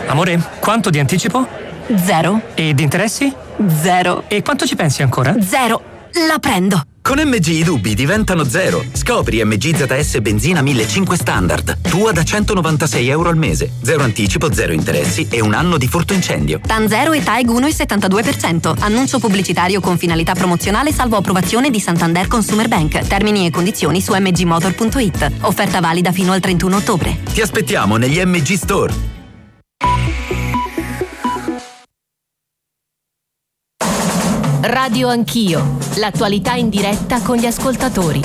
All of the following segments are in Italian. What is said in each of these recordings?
Amore, quanto di anticipo? 0. E di interessi? 0. E quanto ci pensi ancora? 0. La prendo. Con MG i dubbi diventano 0. Scopri MG ZS Benzina 1500 Standard. Tua da €196 al mese. 0 anticipo, 0 interessi e un anno di furto incendio. TAN 0 e TAEG 1,72%. Annuncio pubblicitario con finalità promozionale salvo approvazione di Santander Consumer Bank. Termini e condizioni su mgmotor.it. Offerta valida fino al 31 ottobre. Ti aspettiamo negli MG Store. Radio Anch'io, l'attualità in diretta con gli ascoltatori.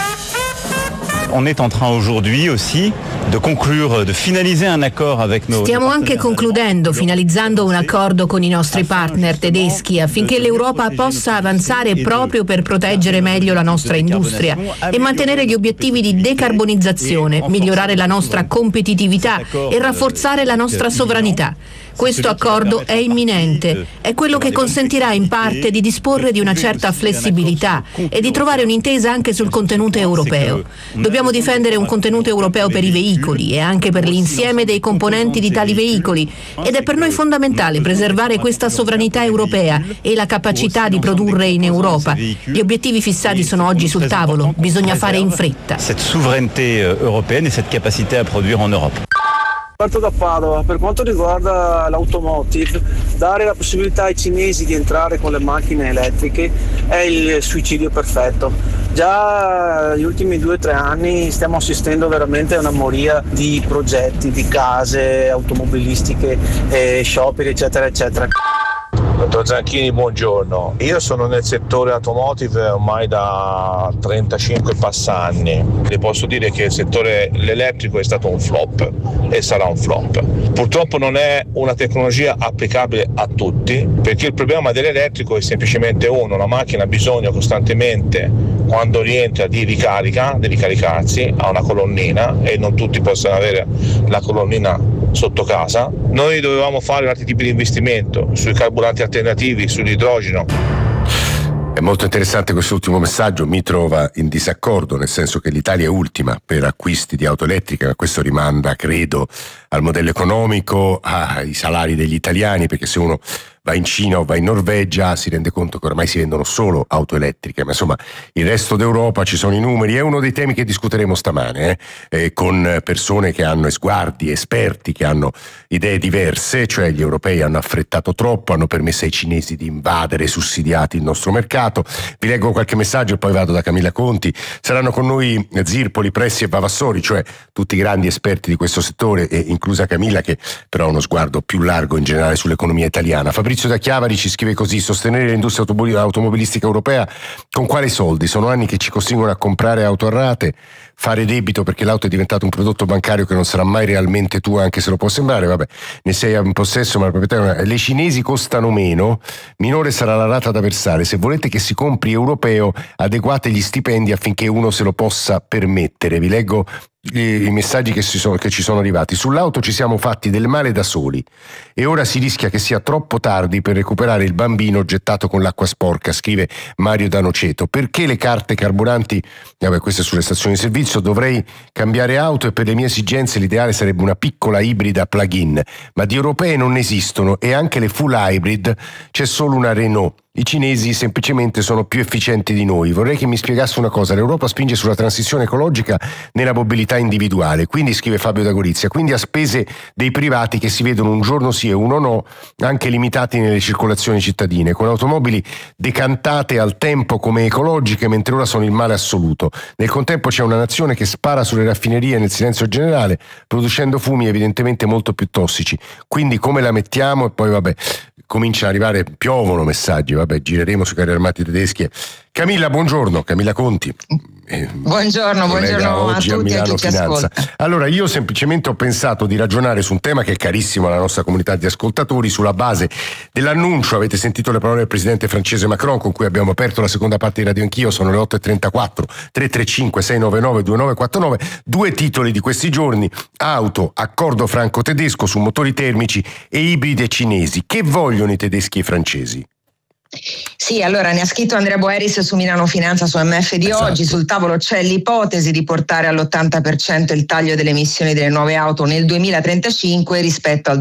On est en train aujourd'hui aussi de conclure, de finaliser un accord avec nos... Stiamo anche concludendo, finalizzando un accordo con i nostri partner tedeschi affinché l'Europa possa avanzare proprio per proteggere meglio la nostra industria e mantenere gli obiettivi di decarbonizzazione, migliorare la nostra competitività e rafforzare la nostra sovranità. Questo accordo è imminente, è quello che consentirà in parte di disporre di una certa flessibilità e di trovare un'intesa anche sul contenuto europeo. Dobbiamo difendere un contenuto europeo per i veicoli e anche per l'insieme dei componenti di tali veicoli ed è per noi fondamentale preservare questa sovranità europea e la capacità di produrre in Europa. Gli obiettivi fissati sono oggi sul tavolo, bisogna fare in fretta. Cette souveraineté européenne et cette capacité à produire en Europe. Parto da Padova. Per quanto riguarda l'automotive, dare la possibilità ai cinesi di entrare con le macchine elettriche è il suicidio perfetto. Già negli ultimi 2 o 3 anni stiamo assistendo veramente a una moria di progetti, di case automobilistiche, scioperi eccetera eccetera. Dottor Zanchini, buongiorno. Io sono nel settore automotive ormai da 35 passanni. Le posso dire che il settore l'elettrico è stato un flop e sarà un flop. Purtroppo non è una tecnologia applicabile a tutti, perché il problema dell'elettrico è semplicemente uno: la macchina ha bisogno costantemente, quando rientra, di ricarica, di ricaricarsi, ha una colonnina e non tutti possono avere la colonnina sotto casa. Noi dovevamo fare altri tipi di investimento sui carburanti alternativi, sull'idrogeno. È molto interessante quest'ultimo messaggio, mi trova in disaccordo, nel senso che l'Italia è ultima per acquisti di auto elettriche, ma questo rimanda, credo, al modello economico, ai salari degli italiani, perché se uno va in Cina o va in Norvegia si rende conto che ormai si vendono solo auto elettriche, ma insomma il resto d'Europa ci sono i numeri. È uno dei temi che discuteremo stamane con persone che hanno sguardi, esperti che hanno idee diverse, cioè gli europei hanno affrettato troppo, hanno permesso ai cinesi di invadere sussidiati il nostro mercato. Vi leggo qualche messaggio e poi vado da Camilla Conti. Saranno con noi Zirpoli, Pressi e Vavassori, cioè tutti i grandi esperti di questo settore, e inclusa Camilla, che però ha uno sguardo più largo in generale sull'economia italiana. Fabrizio da Chiavari ci scrive così: sostenere l'industria automobilistica europea con quali soldi? Sono anni che ci costringono a comprare auto a rate, fare debito perché l'auto è diventato un prodotto bancario che non sarà mai realmente tuo, anche se lo può sembrare. Vabbè, ne sei in possesso ma la proprietà le cinesi costano meno, minore sarà la rata da versare. Se volete che si compri europeo, adeguate gli stipendi affinché uno se lo possa permettere. Vi leggo i messaggi che ci sono arrivati. Sull'auto ci siamo fatti del male da soli e ora si rischia che sia troppo tardi per recuperare il bambino gettato con l'acqua sporca, scrive Mario D'Anoceto. Perché le carte carburanti? Vabbè, queste sulle stazioni di servizio. Dovrei cambiare auto e per le mie esigenze l'ideale sarebbe una piccola ibrida plug-in, ma di europee non esistono e anche le full hybrid c'è solo una Renault. I cinesi semplicemente sono più efficienti di noi. Vorrei che mi spiegasse una cosa: l'Europa spinge sulla transizione ecologica nella mobilità individuale, quindi, scrive Fabio da Gorizia, quindi a spese dei privati che si vedono un giorno sì e uno no, anche limitati nelle circolazioni cittadine, con automobili decantate al tempo come ecologiche, mentre ora sono il male assoluto. Nel contempo c'è una nazione che spara sulle raffinerie nel silenzio generale, producendo fumi evidentemente molto più tossici. Quindi come la mettiamo? E poi vabbè, cominciano ad arrivare, piovono messaggi, vabbè, gireremo sui carri armati tedeschi. Camilla, buongiorno, Camilla Conti. Buongiorno a tutti e a chi ci ascolta. Allora, io semplicemente ho pensato di ragionare su un tema che è carissimo alla nostra comunità di ascoltatori, sulla base dell'annuncio. Avete sentito le parole del presidente francese Macron, con cui abbiamo aperto la seconda parte di Radio Anch'io. Sono le 8.34, 335 699 2949. 2 titoli di questi giorni: auto, accordo franco-tedesco su motori termici e ibride cinesi. Che vogliono i tedeschi e i francesi? Sì, allora ne ha scritto Andrea Boeris su Milano Finanza, su MF di oggi. Sul tavolo c'è l'ipotesi di portare all'80% il taglio delle emissioni delle nuove auto nel 2035 rispetto al